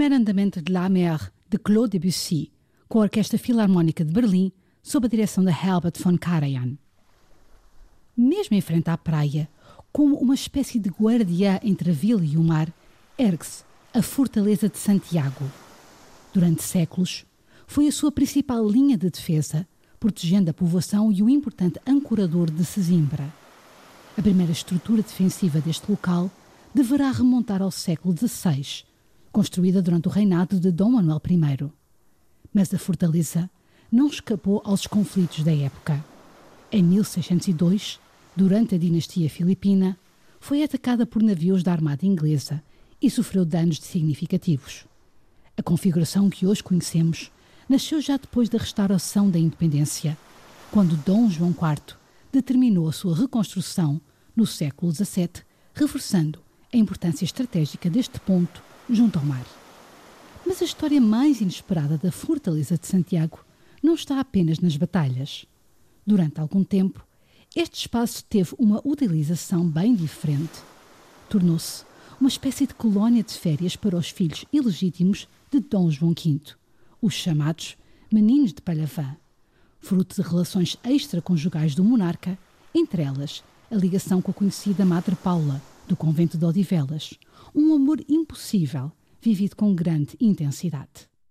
primeiro andamento de La Mer, de Claude Debussy, com a Orquestra Filarmónica de Berlim, sob a direção de Herbert von Karajan. Mesmo em frente à praia, como uma espécie de guardiã entre a vila e o mar, ergue-se a Fortaleza de Santiago. Durante séculos, foi a sua principal linha de defesa, protegendo a povoação e o importante ancorador de Sesimbra. A primeira estrutura defensiva deste local deverá remontar ao século XVI, construída durante o reinado de Dom Manuel I. Mas a fortaleza não escapou aos conflitos da época. Em 1602, durante a dinastia filipina, foi atacada por navios da armada inglesa e sofreu danos significativos. A configuração que hoje conhecemos nasceu já depois da restauração da independência, quando Dom João IV determinou a sua reconstrução no século XVII, reforçando a importância estratégica deste ponto junto ao mar. Mas a história mais inesperada da Fortaleza de Santiago não está apenas nas batalhas. Durante algum tempo, este espaço teve uma utilização bem diferente. Tornou-se uma espécie de colónia de férias para os filhos ilegítimos de Dom João V, os chamados Meninos de Palhavã, fruto de relações extraconjugais do monarca, entre elas a ligação com a conhecida Madre Paula, do convento de Odivelas, um amor impossível, vivido com grande intensidade.